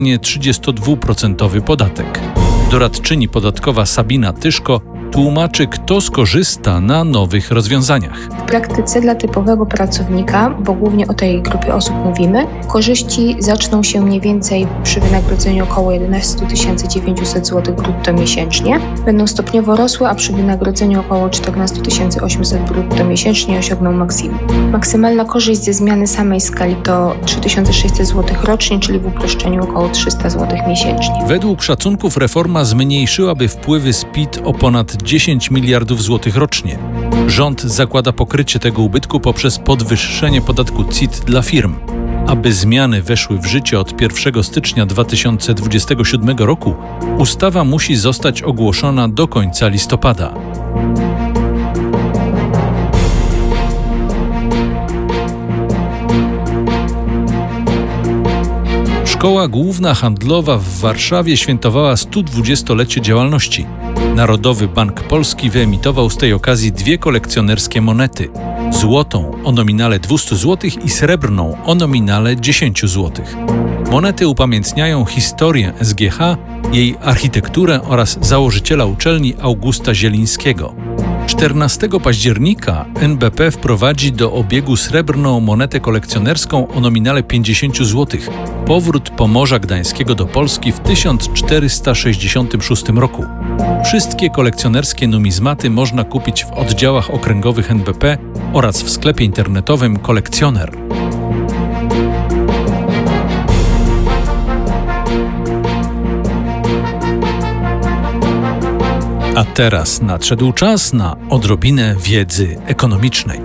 nie 32% podatek. Doradczyni podatkowa Sabina Tyszko tłumaczy, kto skorzysta na nowych rozwiązaniach. W praktyce dla typowego pracownika, bo głównie o tej grupie osób mówimy, korzyści zaczną się mniej więcej przy wynagrodzeniu około 11 900 zł brutto miesięcznie. Będą stopniowo rosły, a przy wynagrodzeniu około 14 800 brutto miesięcznie osiągną maksimum. Maksymalna korzyść ze zmiany samej skali to 3600 zł rocznie, czyli w uproszczeniu około 300 zł miesięcznie. Według szacunków reforma zmniejszyłaby wpływy z PIT o ponad 10 miliardów złotych rocznie. Rząd zakłada pokrycie tego ubytku poprzez podwyższenie podatku CIT dla firm. Aby zmiany weszły w życie od 1 stycznia 2027 roku, ustawa musi zostać ogłoszona do końca listopada. Szkoła Główna Handlowa w Warszawie świętowała 120-lecie działalności. Narodowy Bank Polski wyemitował z tej okazji 2 kolekcjonerskie monety. Złotą o nominale 200 zł i srebrną o nominale 10 zł. Monety upamiętniają historię SGH, jej architekturę oraz założyciela uczelni Augusta Zielińskiego. 14 października NBP wprowadzi do obiegu srebrną monetę kolekcjonerską o nominale 50 zł. Powrót Pomorza Gdańskiego do Polski w 1466 roku. Wszystkie kolekcjonerskie numizmaty można kupić w oddziałach okręgowych NBP oraz w sklepie internetowym Kolekcjoner. A teraz nadszedł czas na odrobinę wiedzy ekonomicznej.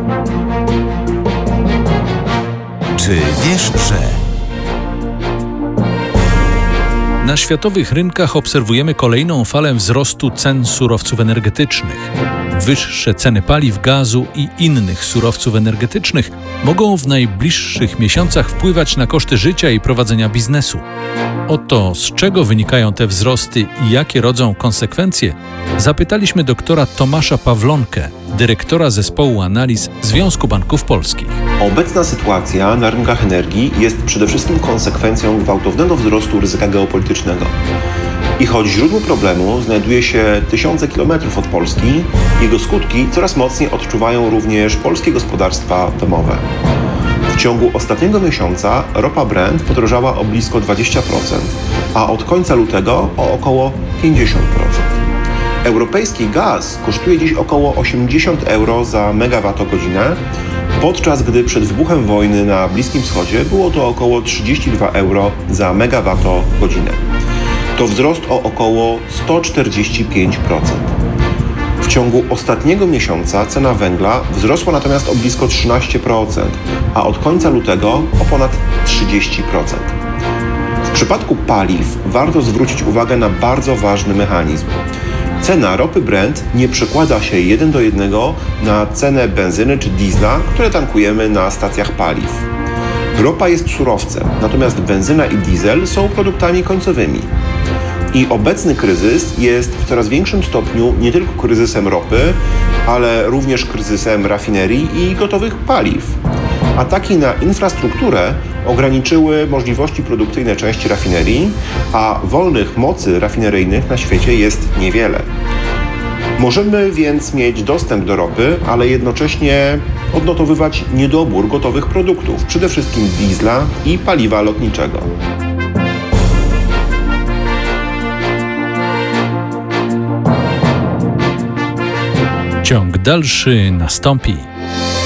Czy wiesz, że... Na światowych rynkach obserwujemy kolejną falę wzrostu cen surowców energetycznych. Wyższe ceny paliw, gazu i innych surowców energetycznych mogą w najbliższych miesiącach wpływać na koszty życia i prowadzenia biznesu. O to, z czego wynikają te wzrosty i jakie rodzą konsekwencje, zapytaliśmy doktora Tomasza Pawlonkę, dyrektora zespołu analiz Związku Banków Polskich. Obecna sytuacja na rynkach energii jest przede wszystkim konsekwencją gwałtownego wzrostu ryzyka geopolitycznego. I choć źródło problemu znajduje się tysiące kilometrów od Polski, jego skutki coraz mocniej odczuwają również polskie gospodarstwa domowe. W ciągu ostatniego miesiąca ropa Brent podrożała o blisko 20%, a od końca lutego o około 50%. Europejski gaz kosztuje dziś około 80 euro za megawattogodzinę, podczas gdy przed wybuchem wojny na Bliskim Wschodzie było to około 32 euro za megawattogodzinę. To wzrost o około 145%. W ciągu ostatniego miesiąca cena węgla wzrosła natomiast o blisko 13%, a od końca lutego o ponad 30%. W przypadku paliw warto zwrócić uwagę na bardzo ważny mechanizm. Cena ropy Brent nie przekłada się 1 do 1 na cenę benzyny czy diesla, które tankujemy na stacjach paliw. Ropa jest surowcem, natomiast benzyna i diesel są produktami końcowymi. I obecny kryzys jest w coraz większym stopniu nie tylko kryzysem ropy, ale również kryzysem rafinerii i gotowych paliw. Ataki na infrastrukturę ograniczyły możliwości produkcyjne części rafinerii, a wolnych mocy rafineryjnych na świecie jest niewiele. Możemy więc mieć dostęp do ropy, ale jednocześnie odnotowywać niedobór gotowych produktów, przede wszystkim diesla i paliwa lotniczego. Ciąg dalszy nastąpi.